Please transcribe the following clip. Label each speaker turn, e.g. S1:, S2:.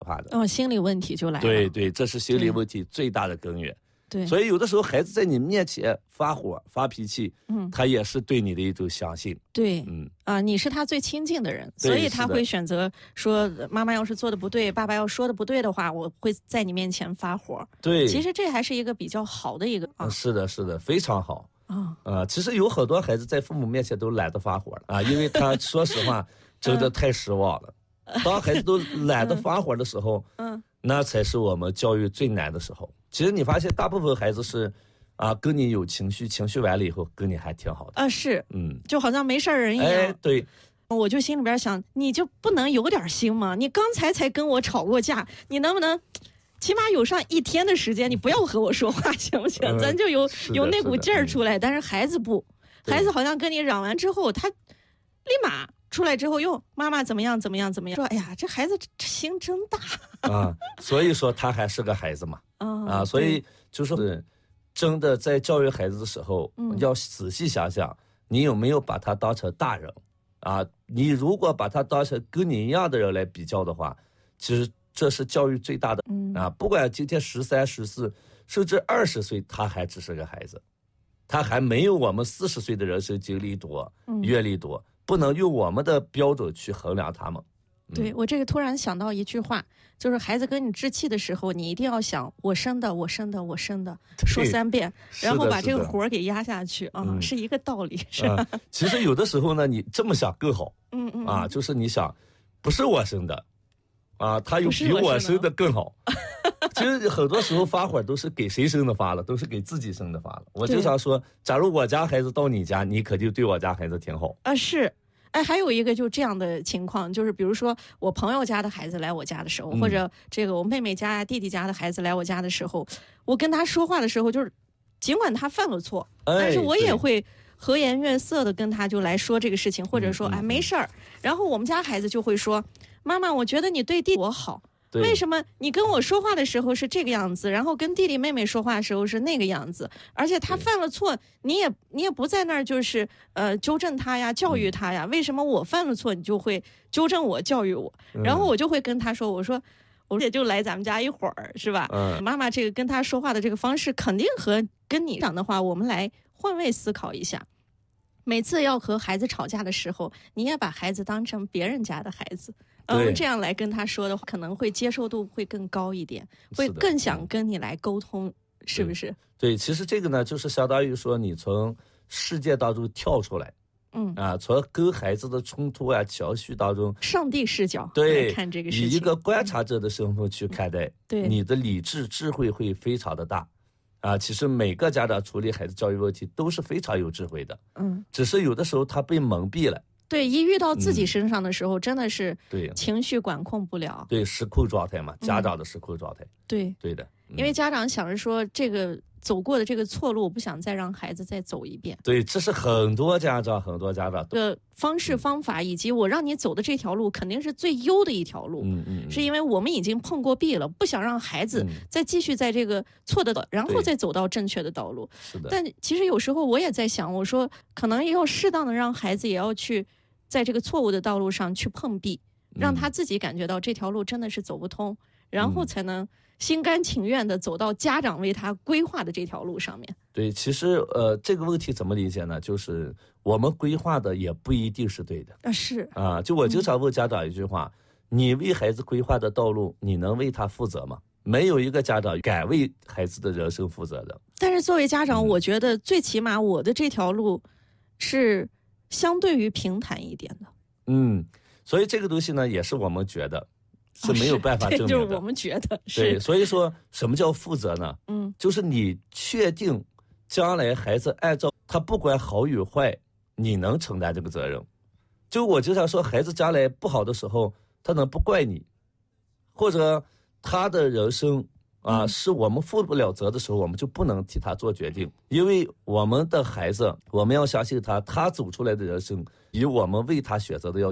S1: 化的。
S2: 哦，心理问题就来了。
S1: 对对，这是心理问题最大的根源。
S2: 对，
S1: 所以有的时候孩子在你面前发火发脾气，他也是对你的一种相信。
S2: 对，你是他最亲近的人，所以他会选择说，妈妈要是做的不对，爸爸要说的不对的话，我会在你面前发火。
S1: 对，
S2: 其实这还是一个比较好的一个
S1: 是的，是的，非常好。其实有很多孩子在父母面前都懒得发火了因为他说实话真的太失望了。当孩子都懒得发火的时候，那才是我们教育最难的时候。其实你发现大部分孩子是跟你有情绪完了以后跟你还挺好的
S2: 是就好像没事人一样。
S1: 对，
S2: 我就心里边想，你就不能有点心吗？你刚才跟我吵过架，你能不能起码有上1天的时间，你不要和我说话行不行？咱就有那股劲儿出来。但是孩子不，孩子好像跟你嚷完之后，他立马出来之后又妈妈怎么样，说哎呀，这孩子心真大
S1: 所以说他还是个孩子嘛。所以就是真的在教育孩子的时候，要仔细想想，你有没有把他当成大人你如果把他当成跟你一样的人来比较的话，其实这是教育最大的不管今天13、14甚至20岁，他还只是个孩子，他还没有我们40岁的人生经历多、阅历多，不能用我们的标准去衡量他们。
S2: 对，我这个突然想到一句话，就是孩子跟你置气的时候，你一定要想我生的说3遍，然后把这个活给压下去是一个道理，是吧？
S1: 其实有的时候呢，你这么想更好。就是你想，不是我生的他有比我生的更好。其实很多时候发火都是给谁生的发了，都是给自己生的发了。我就想说，假如我家孩子到你家，你可就对我家孩子挺好
S2: 是。还有一个就这样的情况，就是比如说我朋友家的孩子来我家的时候，或者这个我妹妹家、弟弟家的孩子来我家的时候，我跟他说话的时候，就是尽管他犯了错，但是我也会和颜悦色的跟他就来说这个事情，或者说没事儿。然后我们家孩子就会说，妈妈，我觉得你对弟我好。为什么你跟我说话的时候是这个样子，然后跟弟弟妹妹说话的时候是那个样子？而且他犯了错，你也不在那儿就是纠正他呀，教育他呀？为什么我犯了错你就会纠正我、教育我？然后我就会跟他说，我说我也就来咱们家一会儿，是吧？妈妈这个跟他说话的这个方式肯定和跟你讲的话，我们来换位思考一下。每次要和孩子吵架的时候，你也把孩子当成别人家的孩子，这样来跟他说的话，可能会接受度会更高一点，会更想跟你来沟通，是不是？
S1: 对，其实这个呢，就是相当于说你从世界当中跳出来，从跟孩子的冲突情绪当中，
S2: 上帝视角
S1: 对
S2: 看这个事情，
S1: 以一个观察者的身份去看待，
S2: 对，
S1: 你的理智智慧会非常的大。其实每个家长处理孩子教育问题都是非常有智慧的，只是有的时候他被蒙蔽了。
S2: 对，一遇到自己身上的时候，真的是情绪管控不了，
S1: 对，失控状态嘛，家长的失控状态，
S2: 对
S1: 的，
S2: 因为家长想着说这个走过的这个错路，我不想再让孩子再走一遍。
S1: 对，这是很多家长
S2: 的方式方法，以及我让你走的这条路肯定是最优的一条路。是因为我们已经碰过壁了，不想让孩子再继续在这个错的然后再走到正确的道路。
S1: 是的。
S2: 但其实有时候我也在想，我说可能要适当的让孩子也要去在这个错误的道路上去碰壁，让他自己感觉到这条路真的是走不通，然后才能心甘情愿的走到家长为他规划的这条路上面。
S1: 对，其实这个问题怎么理解呢？就是我们规划的也不一定是对的。
S2: 是
S1: 就我经常问家长一句话，你为孩子规划的道路，你能为他负责吗？没有一个家长敢为孩子的人生负责的。
S2: 但是作为家长，我觉得最起码我的这条路是相对于平坦一点的。
S1: 所以这个东西呢，也是我们觉得是没有办法证明的。
S2: 就是我们觉得是。
S1: 对，所以说什么叫负责呢？就是你确定将来孩子按照他不管好与坏，你能承担这个责任。就我经常说，孩子将来不好的时候，他能不怪你，或者他的人生是我们负不了责的时候，我们就不能替他做决定。因为我们的孩子，我们要相信他走出来的人生，以我们为他选择的要